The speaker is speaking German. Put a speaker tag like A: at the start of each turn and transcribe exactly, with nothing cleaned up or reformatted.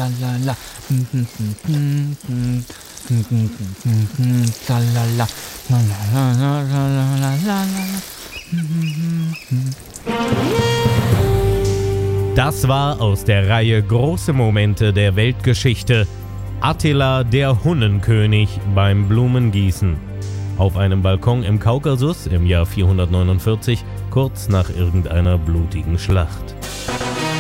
A: Tralala. Tralala.
B: Das war aus der Reihe Große Momente der Weltgeschichte Attila der Hunnenkönig beim Blumengießen. Auf einem Balkon im Kaukasus im Jahr vierhundertneunundvierzig, kurz nach irgendeiner blutigen Schlacht.